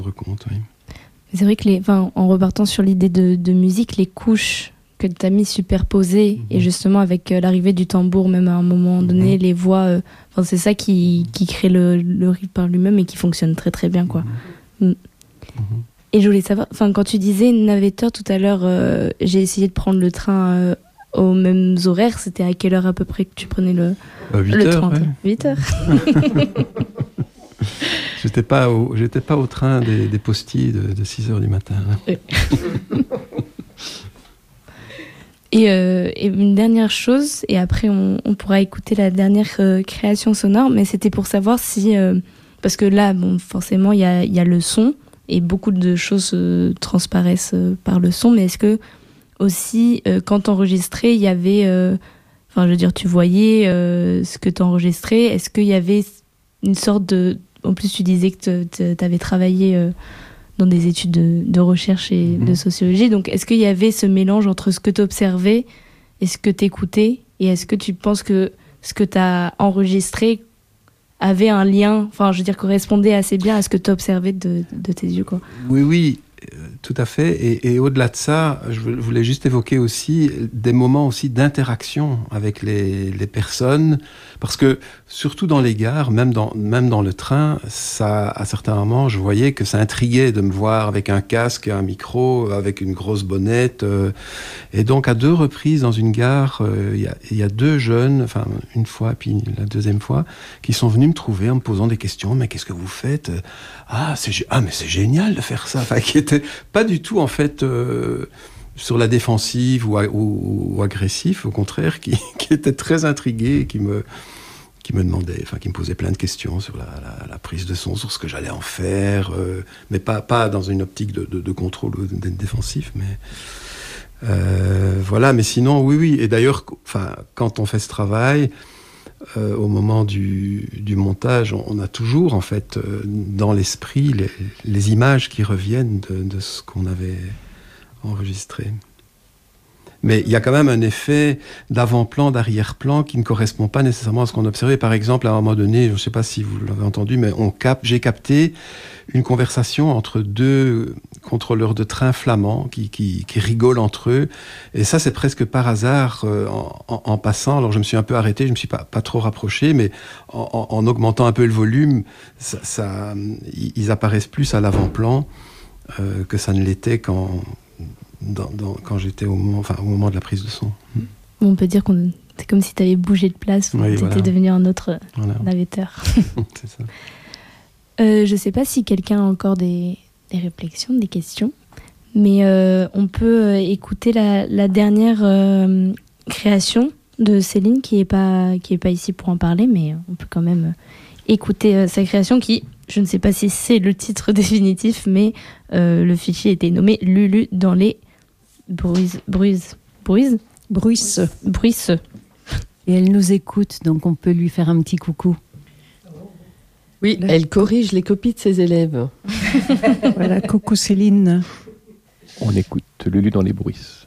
compte, oui. C'est vrai que en repartant sur l'idée de musique, les couches que tu as mis superposées, et justement avec l'arrivée du tambour, même à un moment donné, les voix, c'est ça qui crée le rythme par lui-même et qui fonctionne très très bien, quoi. Et je voulais savoir, quand tu disais navetteur tout à l'heure, j'ai essayé de prendre le train aux mêmes horaires, c'était à quelle heure à peu près que tu prenais le 8 heures, train, ouais. 8 heures. J'étais pas au train des postiers de 6 heures du matin. Oui. Et une dernière chose, et après on pourra écouter la dernière création sonore, mais c'était pour savoir si, parce que là, forcément, il y a le son, et beaucoup de choses transparaissent par le son, mais est-ce que aussi, quand t'enregistrais, il y avait, tu voyais ce que t'enregistrais, est-ce qu'il y avait une sorte de... En plus, tu disais que t'avais travaillé dans des études de recherche et de sociologie, donc est-ce qu'il y avait ce mélange entre ce que t'observais et ce que t'écoutais, et est-ce que tu penses que ce que t'as enregistré avait un lien, correspondait assez bien à ce que t'observais de tes yeux, quoi? Oui, tout à fait. Et au-delà de ça, je voulais juste évoquer aussi des moments aussi d'interaction avec les personnes, parce que surtout dans les gares, même dans le train, ça, à certains moments, je voyais que ça intriguait de me voir avec un casque, un micro, avec une grosse bonnette. Et donc, à 2 reprises dans une gare, il y a 2 jeunes, une fois, puis la deuxième fois, qui sont venus me trouver en me posant des questions. Mais qu'est-ce que vous faites? Mais c'est génial de faire ça. Qui était pas du tout, en fait, sur la défensive ou agressif, au contraire, qui était très intrigué, qui me demandait, qui me posait plein de questions sur la prise de son, sur ce que j'allais en faire, mais pas dans une optique de contrôle ou d'être défensif, mais voilà. Mais sinon, oui. Et d'ailleurs, quand on fait ce travail, au moment du montage, on a toujours, en fait, dans l'esprit les images qui reviennent de ce qu'on avait enregistré. Mais il y a quand même un effet d'avant-plan, d'arrière-plan qui ne correspond pas nécessairement à ce qu'on observait. Par exemple, à un moment donné, je ne sais pas si vous l'avez entendu, mais j'ai capté une conversation entre 2 contrôleurs de train flamands qui rigolent entre eux. Et ça, c'est presque par hasard, en passant. Alors, je me suis un peu arrêté, je ne me suis pas trop rapproché, mais en augmentant un peu le volume, ils apparaissent plus à l'avant-plan que ça ne l'était quand j'étais au moment de la prise de son. On peut dire c'est comme si tu avais bougé de place, oui, tu étais devenu un autre navetteur. C'est ça. Je ne sais pas si quelqu'un a encore des réflexions, des questions, mais on peut écouter la dernière création de Céline, qui est pas ici pour en parler, mais on peut quand même écouter sa création qui... Je ne sais pas si c'est le titre définitif, mais le fichier était nommé Lulu dans les bruisses. Et elle nous écoute, donc on peut lui faire un petit coucou. Oui, elle corrige les copies de ses élèves. Voilà, coucou Céline. On écoute Lulu dans les bruisses.